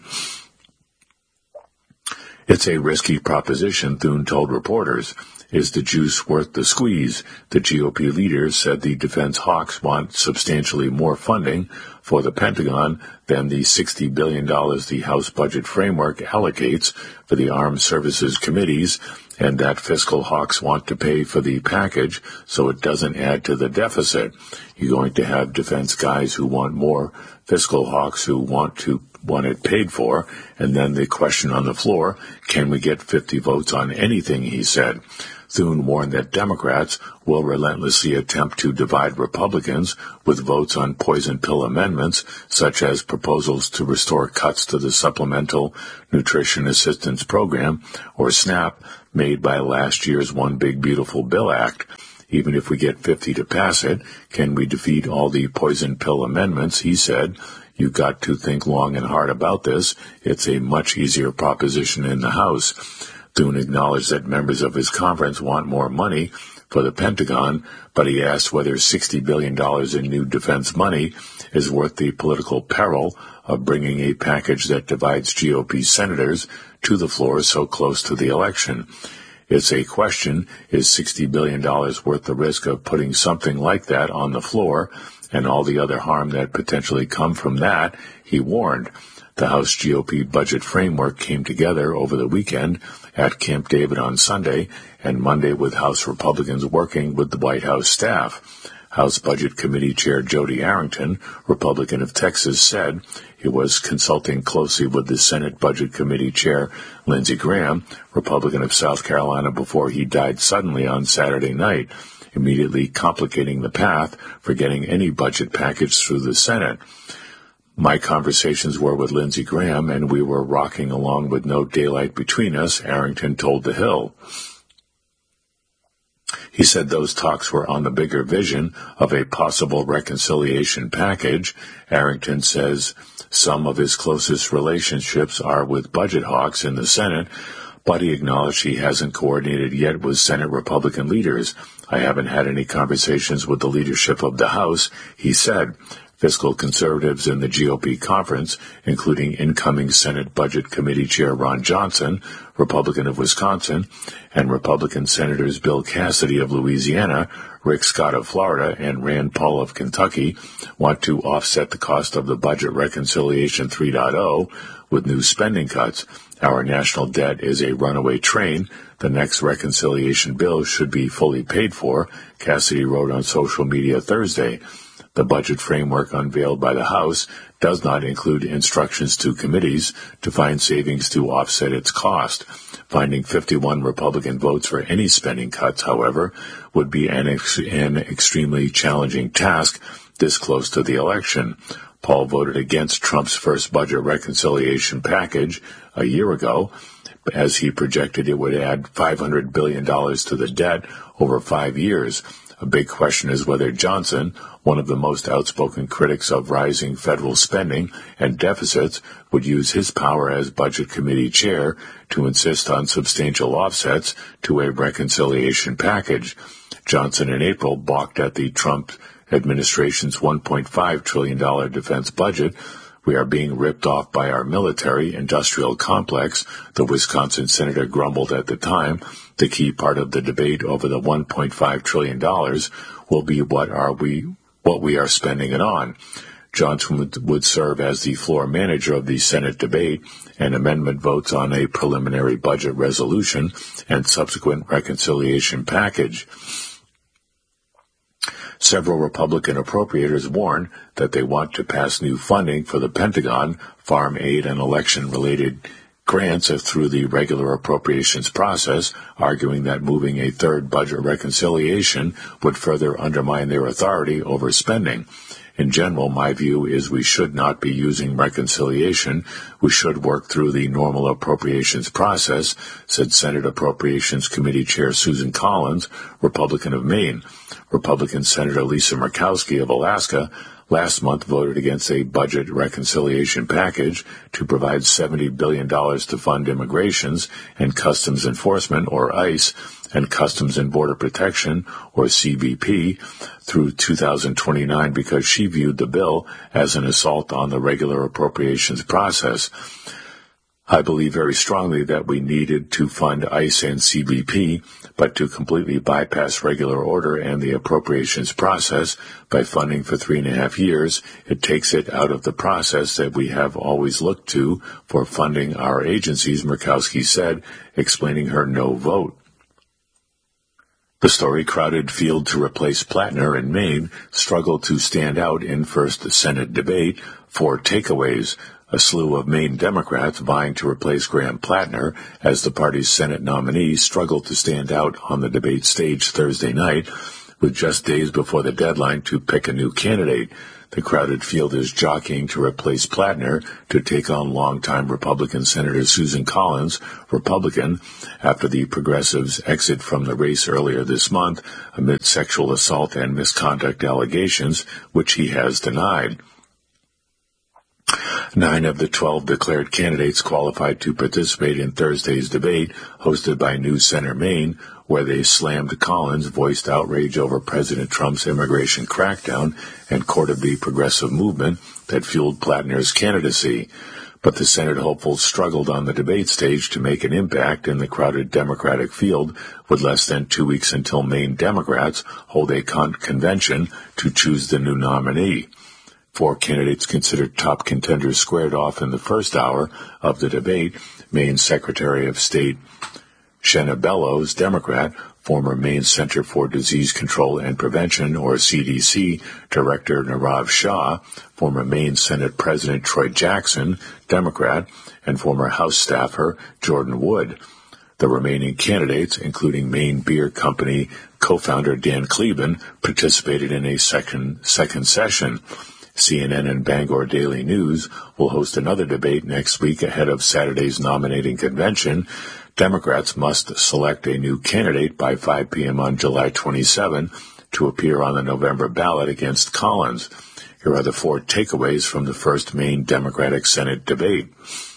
It's a risky proposition, Thune told reporters. Is the juice worth the squeeze? The G O P leaders said the defense hawks want substantially more funding for the Pentagon than the sixty billion dollars the House budget framework allocates for the Armed Services Committees and that fiscal hawks want to pay for the package so it doesn't add to the deficit. You're going to have defense guys who want more, fiscal hawks who want to want it paid for, and then the question on the floor, can we get fifty votes on anything, he said. Thune warned that Democrats will relentlessly attempt to divide Republicans with votes on poison pill amendments, such as proposals to restore cuts to the Supplemental Nutrition Assistance Program, or SNAP, made by last year's One Big Beautiful Bill Act. Even if we get fifty to pass it, can we defeat all the poison pill amendments, he said. You've got to think long and hard about this. It's a much easier proposition in the House. Thune acknowledged that members of his conference want more money for the Pentagon, but he asked whether sixty billion dollars in new defense money is worth the political peril of bringing a package that divides G O P senators to the floor so close to the election. It's a question, is sixty billion dollars worth the risk of putting something like that on the floor and all the other harm that potentially come from that, he warned. The House G O P budget framework came together over the weekend at Camp David on Sunday and Monday with House Republicans working with the White House staff. House Budget Committee Chair Jody Arrington, Republican of Texas, said he was consulting closely with the Senate Budget Committee Chair Lindsey Graham, Republican of South Carolina, before he died suddenly on Saturday night, immediately complicating the path for getting any budget package through the Senate. My conversations were with Lindsey Graham, and we were rocking along with no daylight between us, Arrington told The Hill. He said those talks were on the bigger vision of a possible reconciliation package. Arrington says some of his closest relationships are with budget hawks in the Senate, but he acknowledged he hasn't coordinated yet with Senate Republican leaders. I haven't had any conversations with the leadership of the House, he said. Fiscal conservatives in the G O P conference, including incoming Senate Budget Committee Chair Ron Johnson, Republican of Wisconsin, and Republican Senators Bill Cassidy of Louisiana, Rick Scott of Florida, and Rand Paul of Kentucky, want to offset the cost of the Budget Reconciliation three point oh with new spending cuts. Our national debt is a runaway train. The next reconciliation bill should be fully paid for, Cassidy wrote on social media Thursday. The budget framework unveiled by the House does not include instructions to committees to find savings to offset its cost. Finding fifty-one Republican votes for any spending cuts, however, would be an, ex- an extremely challenging task this close to the election. Paul voted against Trump's first budget reconciliation package a year ago, as he projected it would add five hundred billion dollars to the debt over five years. A big question is whether Johnson, one of the most outspoken critics of rising federal spending and deficits, would use his power as Budget Committee Chair to insist on substantial offsets to a reconciliation package. Johnson in April balked at the Trump administration's one point five trillion dollars defense budget. We are being ripped off by our military-industrial complex, the Wisconsin senator grumbled at the time. The key part of the debate over the one point five trillion dollars will be what are we, what we are spending it on. Johnson would, would serve as the floor manager of the Senate debate and amendment votes on a preliminary budget resolution and subsequent reconciliation package. Several Republican appropriators warned that they want to pass new funding for the Pentagon, farm aid, and election-related grants through the regular appropriations process, arguing that moving a third budget reconciliation would further undermine their authority over spending. In general, my view is we should not be using reconciliation. We should work through the normal appropriations process, said Senate Appropriations Committee Chair Susan Collins, Republican of Maine. Republican Senator Lisa Murkowski of Alaska last month voted against a budget reconciliation package to provide seventy billion dollars to fund immigrations and customs enforcement, or ICE, and Customs and Border Protection, or C B P, through two thousand twenty-nine because she viewed the bill as an assault on the regular appropriations process. I believe very strongly that we needed to fund ICE and C B P, but to completely bypass regular order and the appropriations process by funding for three and a half years, it takes it out of the process that we have always looked to for funding our agencies, Murkowski said, explaining her no vote. The story, crowded field to replace Plattner in Maine, struggled to stand out in first Senate debate. Four takeaways: a slew of Maine Democrats vying to replace Graham Plattner as the party's Senate nominee struggled to stand out on the debate stage Thursday night, with just days before the deadline to pick a new candidate. The crowded field is jockeying to replace Plattner to take on longtime Republican Senator Susan Collins, Republican, after the progressives' exit from the race earlier this month amid sexual assault and misconduct allegations, which he has denied. Nine of the twelve declared candidates qualified to participate in Thursday's debate, hosted by News Center Maine, where they slammed Collins, voiced outrage over President Trump's immigration crackdown, and courted the progressive movement that fueled Plattner's candidacy. But the Senate hopefuls struggled on the debate stage to make an impact in the crowded Democratic field, with less than two weeks until Maine Democrats hold a con- convention to choose the new nominee. Four candidates considered top contenders squared off in the first hour of the debate: Maine Secretary of State Shenna Bellows, Democrat; former Maine Center for Disease Control and Prevention, or C D C, Director Nirav Shah; former Maine Senate President Troy Jackson, Democrat; and former House staffer Jordan Wood. The remaining candidates, including Maine Beer Company co-founder Dan Kleben, participated in a second, second session. C N N and Bangor Daily News will host another debate next week ahead of Saturday's nominating convention. Democrats must select a new candidate by five p.m. on July twenty-seventh to appear on the November ballot against Collins. Here are the four takeaways from the first Maine Democratic Senate debate.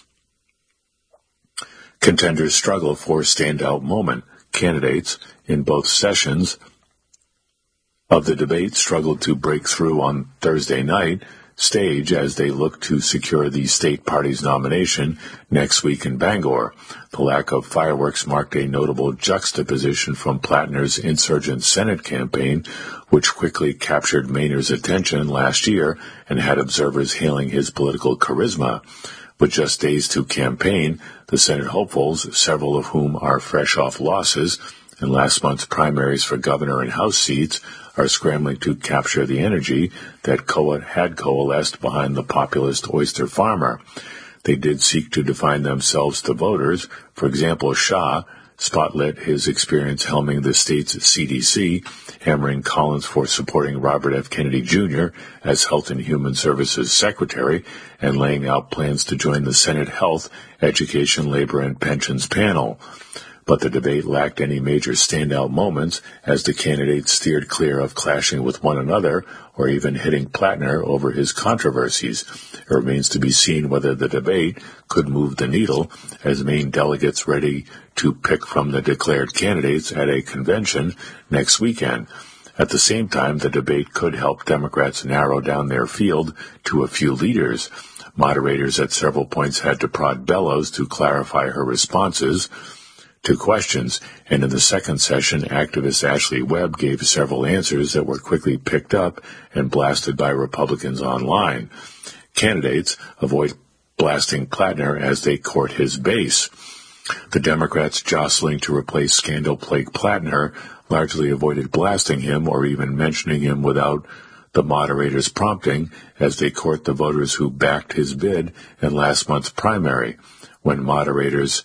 Contenders struggle for standout moment. Candidates in both sessions of the debate struggled to break through on Thursday night stage as they look to secure the state party's nomination next week in Bangor. The lack of fireworks marked a notable juxtaposition from Plattner's insurgent Senate campaign, which quickly captured Mainer's attention last year and had observers hailing his political charisma. With just days to campaign, the Senate hopefuls, several of whom are fresh off losses in last month's primaries for governor and House seats, are scrambling to capture the energy that co- had coalesced behind the populist oyster farmer. They did seek to define themselves to voters. For example, Shah spotlit his experience helming the state's C D C, hammering Collins for supporting Robert F. Kennedy Junior as Health and Human Services Secretary, and laying out plans to join the Senate Health, Education, Labor, and Pensions panel. But the debate lacked any major standout moments as the candidates steered clear of clashing with one another or even hitting Plattner over his controversies. It remains to be seen whether the debate could move the needle as Maine delegates ready to pick from the declared candidates at a convention next weekend. At the same time, the debate could help Democrats narrow down their field to a few leaders. Moderators at several points had to prod Bellows to clarify her responses to questions, and in the second session, activist Ashley Webb gave several answers that were quickly picked up and blasted by Republicans online. Candidates avoid blasting Plattner as they court his base. The Democrats jostling to replace scandal-plagued Plattner largely avoided blasting him or even mentioning him without the moderator's prompting as they court the voters who backed his bid in last month's primary. When moderators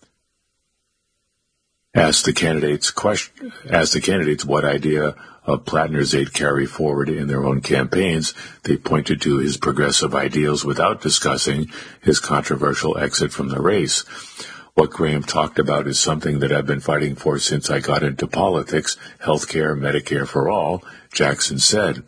Asked the candidates question, asked the candidates what idea of Plattner's they'd carry forward in their own campaigns, they pointed to his progressive ideals without discussing his controversial exit from the race. What Graham talked about is something that I've been fighting for since I got into politics, health care, Medicare for all, Jackson said.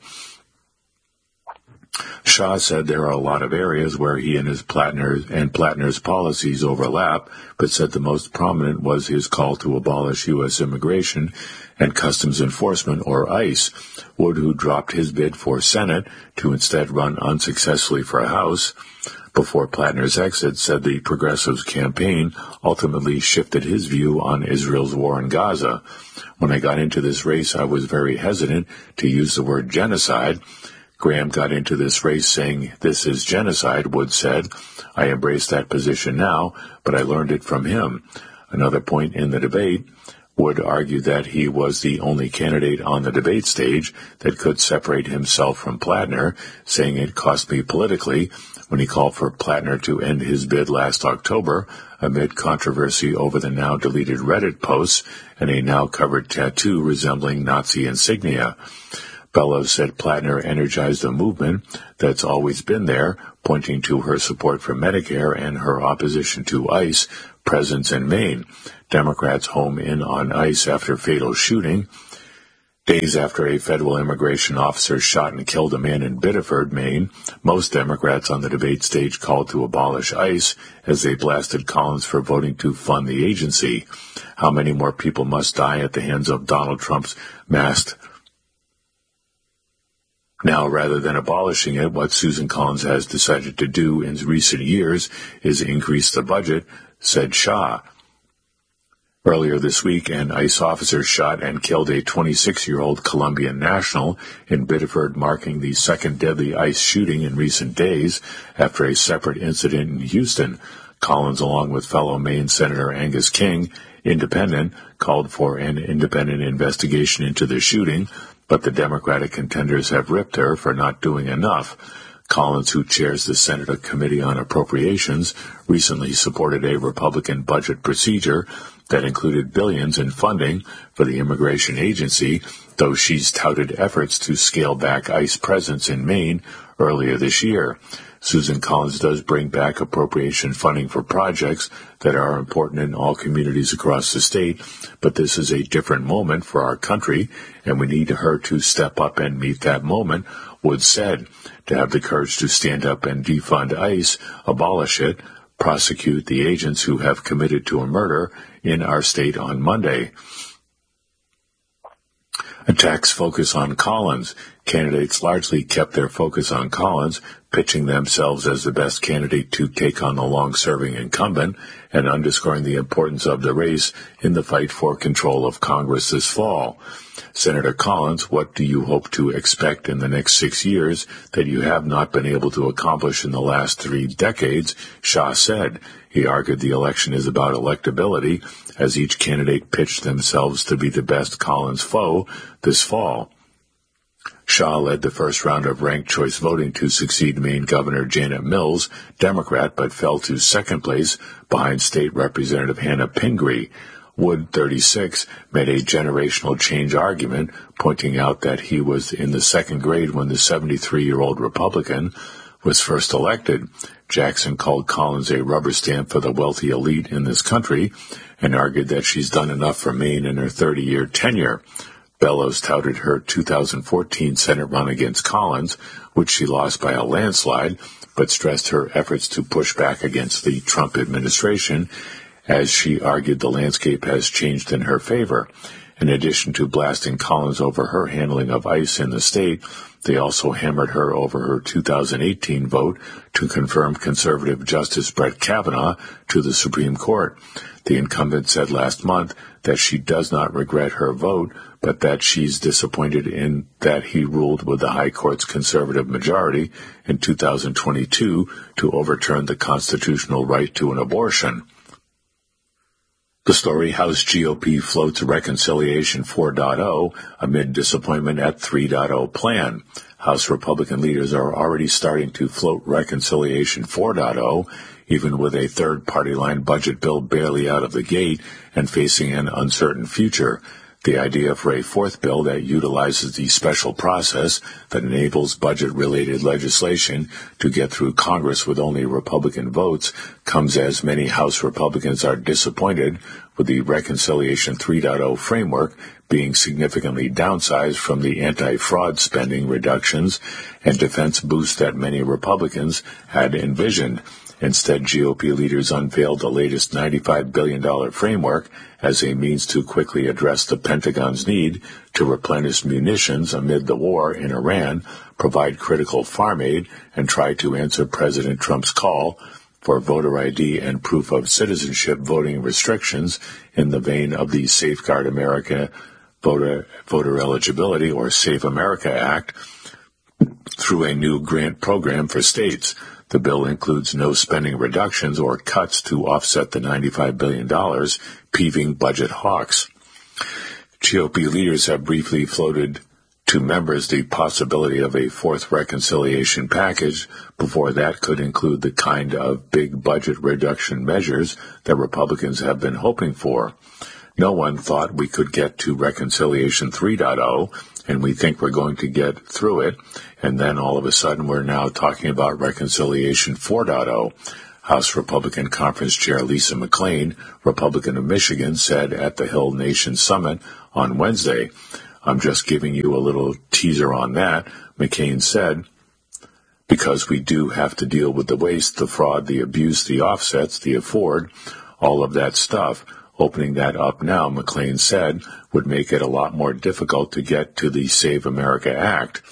Shah said there are a lot of areas where he and his Plattner and Plattner's policies overlap, but said the most prominent was his call to abolish U S immigration and customs enforcement, or ICE. Wood, who dropped his bid for Senate to instead run unsuccessfully for House before Plattner's exit, said the Progressives' campaign ultimately shifted his view on Israel's war in Gaza. When I got into this race, I was very hesitant to use the word genocide. Graham got into this race saying, "This is genocide," Wood said. I embrace that position now, but I learned it from him. Another point in the debate, Wood argued that he was the only candidate on the debate stage that could separate himself from Plattner, saying it cost me politically when he called for Plattner to end his bid last October amid controversy over the now-deleted Reddit posts and a now-covered tattoo resembling Nazi insignia. Bellows said Plattner energized a movement that's always been there, pointing to her support for Medicare and her opposition to ICE presence in Maine. Democrats home in on ICE after fatal shooting. Days after a federal immigration officer shot and killed a man in Biddeford, Maine, most Democrats on the debate stage called to abolish ICE as they blasted Collins for voting to fund the agency. How many more people must die at the hands of Donald Trump's masked? Now, rather than abolishing it, what Susan Collins has decided to do in recent years is increase the budget, said Shah. Earlier this week, an ICE officer shot and killed a twenty-six-year-old Colombian national in Biddeford, marking the second deadly ICE shooting in recent days after a separate incident in Houston. Collins, along with fellow Maine Senator Angus King, independent, called for an independent investigation into the shooting, but the Democratic contenders have ripped her for not doing enough. Collins, who chairs the Senate Committee on Appropriations, recently supported a Republican budget procedure that included billions in funding for the immigration agency, though she's touted efforts to scale back ICE presence in Maine earlier this year. Susan Collins does bring back appropriation funding for projects that are important in all communities across the state, but this is a different moment for our country, and we need her to step up and meet that moment, Wood said. To have the courage to stand up and defund ICE, abolish it, prosecute the agents who have committed to a murder in our state on Monday. Attacks focus on Collins. Candidates largely kept their focus on Collins, pitching themselves as the best candidate to take on the long-serving incumbent and underscoring the importance of the race in the fight for control of Congress this fall. Senator Collins, what do you hope to expect in the next six years that you have not been able to accomplish in the last three decades? Shah said. He argued the election is about electability, as each candidate pitched themselves to be the best Collins foe this fall. Shah led the first round of ranked choice voting to succeed Maine Governor Janet Mills, Democrat, but fell to second place behind State Representative Hannah Pingree. Wood, thirty-six, made a generational change argument, pointing out that he was in the second grade when the seventy-three-year-old Republican was first elected. Jackson called Collins a rubber stamp for the wealthy elite in this country and argued that she's done enough for Maine in her thirty-year tenure. Bellows touted her two thousand fourteen Senate run against Collins, which she lost by a landslide, but stressed her efforts to push back against the Trump administration, as she argued the landscape has changed in her favor. In addition to blasting Collins over her handling of ICE in the state, they also hammered her over her two thousand eighteen vote to confirm conservative Justice Brett Kavanaugh to the Supreme Court. The incumbent said last month that she does not regret her vote, but that she's disappointed in that he ruled with the High Court's conservative majority in two thousand twenty-two to overturn the constitutional right to an abortion. The story, House G O P floats Reconciliation four point oh amid disappointment at three point oh plan. House Republican leaders are already starting to float Reconciliation four point oh, even with a third-party line budget bill barely out of the gate and facing an uncertain future. The idea for a fourth bill that utilizes the special process that enables budget-related legislation to get through Congress with only Republican votes comes as many House Republicans are disappointed with the Reconciliation three point oh framework being significantly downsized from the anti-fraud spending reductions and defense boosts that many Republicans had envisioned. Instead, G O P leaders unveiled the latest ninety-five billion dollars framework as a means to quickly address the Pentagon's need to replenish munitions amid the war in Iran, provide critical farm aid, and try to answer President Trump's call for voter I D and proof of citizenship voting restrictions in the vein of the Safeguard America Voter, Voter Eligibility or Save America Act through a new grant program for states. The bill includes no spending reductions or cuts to offset the ninety-five billion dollars, peeving budget hawks. G O P leaders have briefly floated to members the possibility of a fourth reconciliation package. Before that could include the kind of big budget reduction measures that Republicans have been hoping for. No one thought we could get to Reconciliation three point oh, and we think we're going to get through it, and then all of a sudden we're now talking about Reconciliation four point oh. House Republican Conference Chair Lisa McClain, Republican of Michigan, said at the Hill Nation Summit on Wednesday, "I'm just giving you a little teaser on that," McCain said, "because we do have to deal with the waste, the fraud, the abuse, the offsets, the afford, all of that stuff. Opening that up now," McClain said, "would make it a lot more difficult to get to the Save America Act."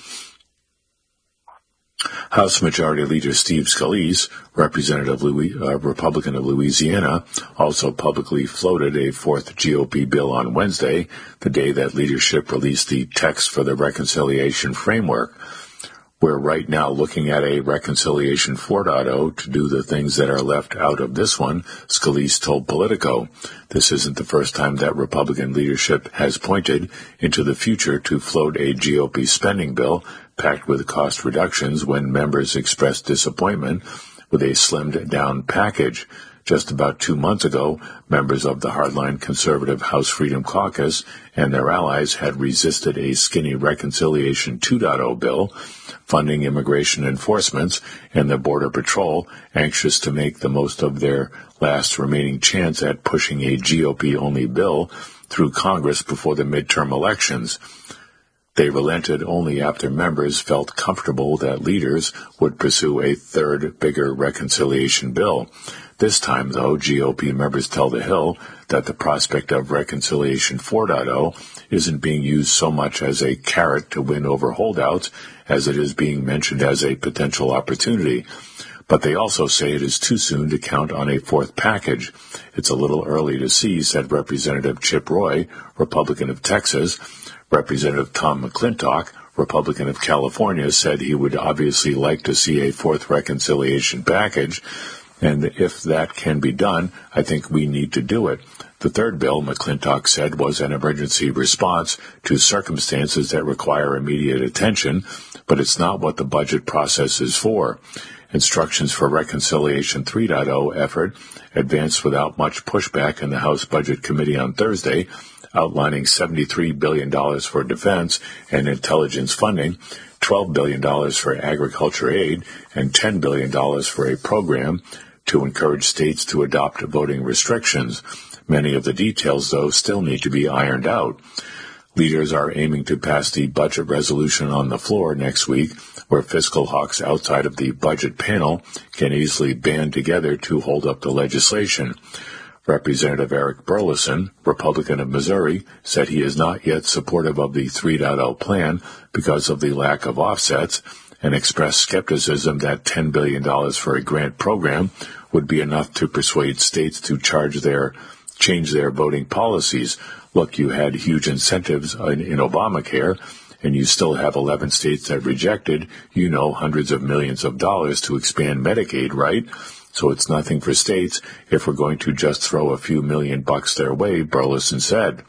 House Majority Leader Steve Scalise, Representative Louis, uh, Republican of Louisiana, also publicly floated a fourth G O P bill on Wednesday, the day that leadership released the text for the reconciliation framework. "We're right now looking at a Reconciliation four point oh to do the things that are left out of this one," Scalise told Politico. "This isn't the first time that Republican leadership has pointed into the future to float a G O P spending bill packed with cost reductions when members expressed disappointment with a slimmed-down package. Just about two months ago, members of the hardline conservative House Freedom Caucus and their allies had resisted a skinny Reconciliation two point oh bill, funding immigration enforcements and the Border Patrol, anxious to make the most of their last remaining chance at pushing a G O P-only bill through Congress before the midterm elections. They relented only after members felt comfortable that leaders would pursue a third, bigger reconciliation bill. This time, though, G O P members tell The Hill that the prospect of Reconciliation four point oh isn't being used so much as a carrot to win over holdouts as it is being mentioned as a potential opportunity. But they also say it is too soon to count on a fourth package. "It's a little early to see," said Representative Chip Roy, Republican of Texas. Representative Tom McClintock, Republican of California, said he would obviously like to see a fourth reconciliation package, and if that can be done, I think we need to do it. The third bill, McClintock said, was an emergency response to circumstances that require immediate attention, but it's not what the budget process is for. Instructions for Reconciliation three point oh effort advanced without much pushback in the House Budget Committee on Thursday, outlining seventy-three billion dollars for defense and intelligence funding, twelve billion dollars for agriculture aid, and ten billion dollars for a program to encourage states to adopt voting restrictions. Many of the details, though, still need to be ironed out. Leaders are aiming to pass the budget resolution on the floor next week, where fiscal hawks outside of the budget panel can easily band together to hold up the legislation. Representative Eric Burleson, Republican of Missouri, said he is not yet supportive of the three point oh plan because of the lack of offsets, and expressed skepticism that ten billion dollars for a grant program would be enough to persuade states to charge their, change their voting policies. Look, you had huge incentives in, in Obamacare, and you still have eleven states that rejected, you know, hundreds of millions of dollars to expand Medicaid, right? So it's nothing for states if we're going to just throw a few million bucks their way, Burleson said.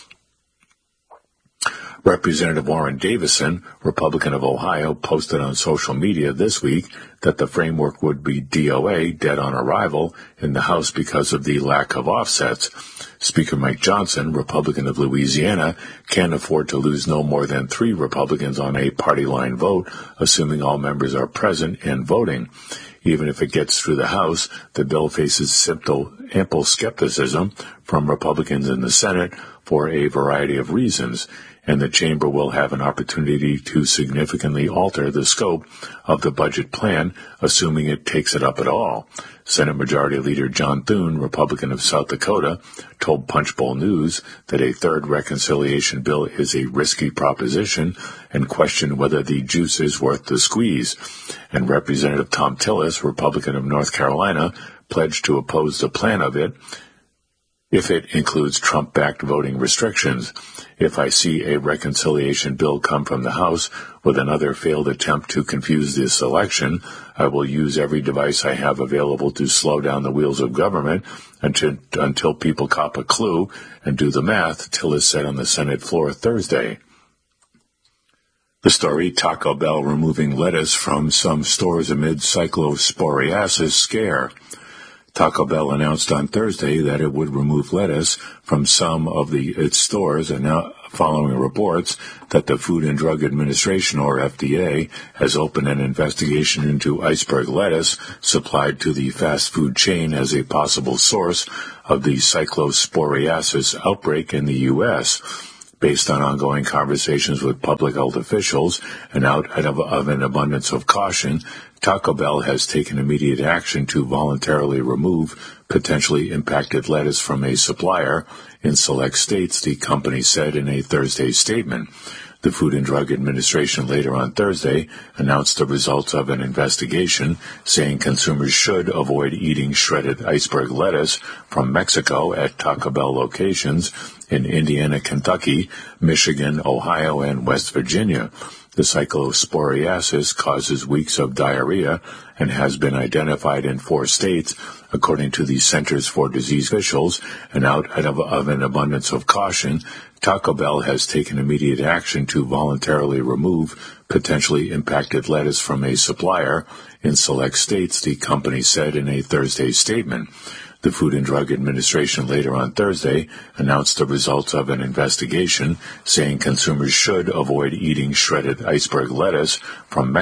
Representative Warren Davison, Republican of Ohio, posted on social media this week that the framework would be D O A, dead on arrival, in the House because of the lack of offsets. Speaker Mike Johnson, Republican of Louisiana, can't afford to lose no more than three Republicans on a party line vote, assuming all members are present and voting. Even if it gets through the House, the bill faces simple, ample skepticism from Republicans in the Senate for a variety of reasons, and the chamber will have an opportunity to significantly alter the scope of the budget plan, assuming it takes it up at all. Senate Majority Leader John Thune, Republican of South Dakota, told Punchbowl News that a third reconciliation bill is a risky proposition and questioned whether the juice is worth the squeeze. And Representative Tom Tillis, Republican of North Carolina, pledged to oppose the plan of it, if it includes Trump-backed voting restrictions. If I see a reconciliation bill come from the House with another failed attempt to confuse this election, I will use every device I have available to slow down the wheels of government until, until people cop a clue and do the math, Till is said on the Senate floor Thursday. The story, Taco Bell removing lettuce from some stores amid cyclosporiasis scare. Taco Bell announced on Thursday that it would remove lettuce from some of the, its stores, and now following reports that the Food and Drug Administration, or F D A, has opened an investigation into iceberg lettuce supplied to the fast food chain as a possible source of the cyclosporiasis outbreak in the U S Based on ongoing conversations with public health officials and out of, of an abundance of caution, Taco Bell has taken immediate action to voluntarily remove potentially impacted lettuce from a supplier in select states, the company said in a Thursday statement. The Food and Drug Administration later on Thursday announced the results of an investigation, saying consumers should avoid eating shredded iceberg lettuce from Mexico at Taco Bell locations in Indiana, Kentucky, Michigan, Ohio, and West Virginia. The cyclosporiasis causes weeks of diarrhea and has been identified in four states, according to the Centers for Disease officials, and out of, of an abundance of caution, Taco Bell has taken immediate action to voluntarily remove potentially impacted lettuce from a supplier in select states, the company said in a Thursday statement. The Food and Drug Administration later on Thursday announced the results of an investigation, saying consumers should avoid eating shredded iceberg lettuce from Mexico